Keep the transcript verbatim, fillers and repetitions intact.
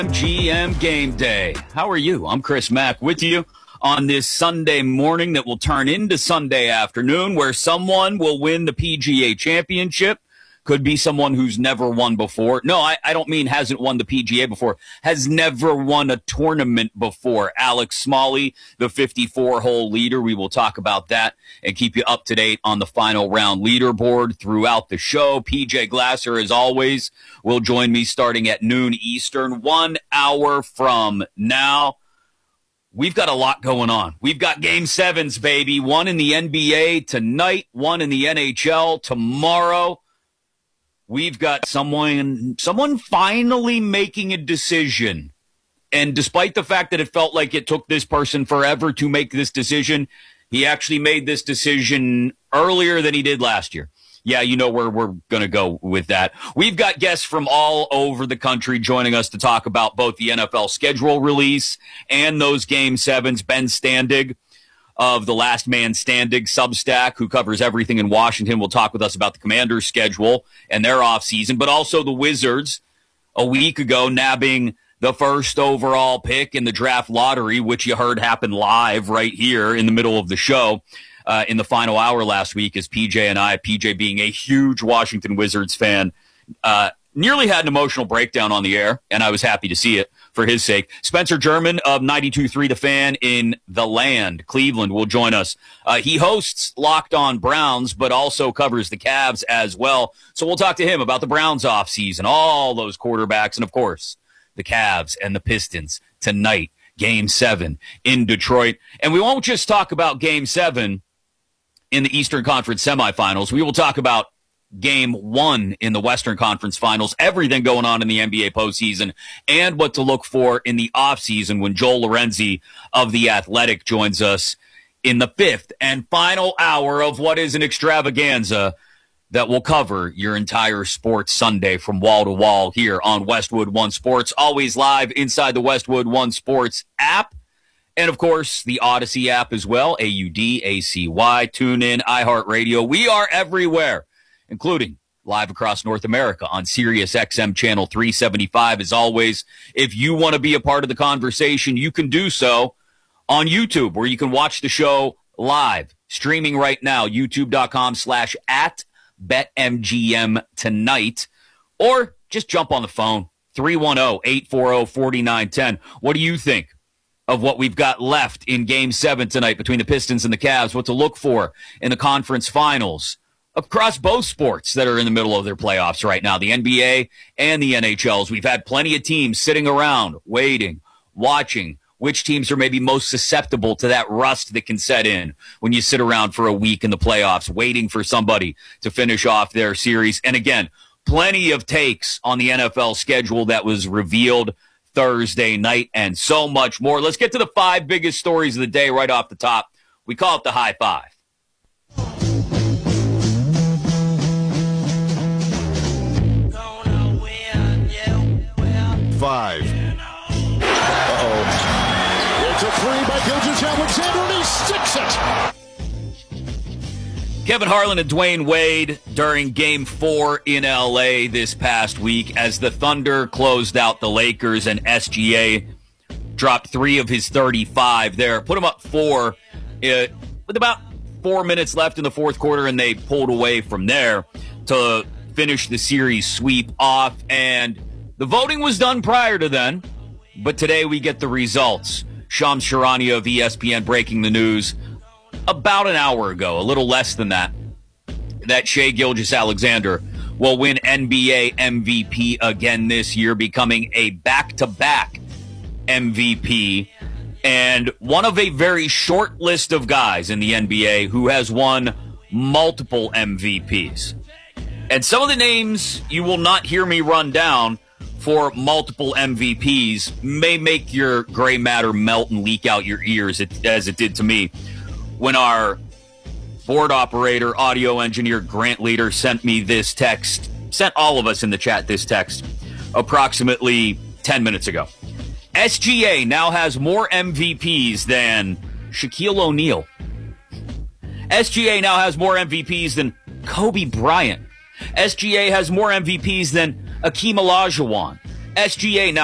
G M Game Day. How are you? I'm Chris Mack with you on this Sunday morning that will turn into Sunday afternoon, where someone will win the P G A Championship. Could be someone who's never won before. No, I, I don't mean hasn't won the P G A before. Has never won a tournament before. Alex Smalley, the fifty-four hole leader. We will talk about that and keep you up to date on the final round leaderboard throughout the show. P J Glasser, as always, will join me starting at noon Eastern, one hour from now. We've got a lot going on. We've got game sevens, baby. One in the N B A tonight, one in the N H L tomorrow. We've got someone, someone finally making a decision. And despite the fact that it felt like it took this person forever to make this decision, he actually made this decision earlier than he did last year. Yeah, you know where we're going to go with that. We've got guests from all over the country joining us to talk about both the N F L schedule release and those game sevens. Ben Standig of the Last Man Standing Substack, who covers everything in Washington, will talk with us about the Commanders' schedule and their offseason, but also the Wizards a week ago nabbing the first overall pick in the draft lottery, which you heard happen live right here in the middle of the show uh, in the final hour last week, as P J and I, P J being a huge Washington Wizards fan, uh, nearly had an emotional breakdown on the air, and I was happy to see it for his sake. Spencer German of ninety-two point three The Fan in the land, Cleveland, will join us. Uh, he hosts Locked On Browns, but also covers the Cavs as well. So we'll talk to him about the Browns offseason, all those quarterbacks, and, of course, the Cavs and the Pistons tonight, Game seven in Detroit. And we won't just talk about Game seven in the Eastern Conference semifinals. We will talk about Game one in the Western Conference Finals, everything going on in the N B A postseason, and what to look for in the offseason when Joel Lorenzi of The Athletic joins us in the fifth and final hour of what is an extravaganza that will cover your entire sports Sunday from wall to wall here on Westwood One Sports, always live inside the Westwood One Sports app. And, of course, the Odyssey app as well, A U D A C Y, TuneIn, iHeartRadio. We are everywhere, including live across North America on Sirius X M Channel three seventy-five. As always, if you want to be a part of the conversation, you can do so on YouTube, where you can watch the show live, streaming right now, youtube.com slash at BetMGM tonight, or just jump on the phone, three one zero, eight four zero, four nine one zero. What do you think of what we've got left in Game seven tonight between the Pistons and the Cavs? What to look for in the conference finals across both sports that are in the middle of their playoffs right now, the N B A and the N H Ls. We've had plenty of teams sitting around, waiting, watching which teams are maybe most susceptible to that rust that can set in when you sit around for a week in the playoffs, waiting for somebody to finish off their series. And again, plenty of takes on the N F L schedule that was revealed Thursday night and so much more. Let's get to the five biggest stories of the day right off the top. We call it the High Five. Five. Uh-oh. It's a three by Gilgeous-Alexander, and he sticks it. Kevin Harlan and Dwayne Wade during Game four in L A this past week as the Thunder closed out the Lakers, and S G A dropped three of his thirty-five there. Put him up four uh, with about four minutes left in the fourth quarter, and they pulled away from there to finish the series sweep off. And the voting was done prior to then, but today we get the results. Shams Charania of E S P N breaking the news about an hour ago, a little less than that, that Shai Gilgeous-Alexander will win N B A M V P again this year, becoming a back-to-back M V P, and one of a very short list of guys in the N B A who has won multiple M V Ps. And some of the names you will not hear me run down for multiple M V Ps may make your gray matter melt and leak out your ears, as it did to me when our board operator, audio engineer, Grant Leader sent me this text, sent all of us in the chat this text approximately ten minutes ago. S G A now has more M V Ps than Shaquille O'Neal. S G A now has more M V Ps than Kobe Bryant. S G A has more M V Ps than Akeem Olajuwon. S G A now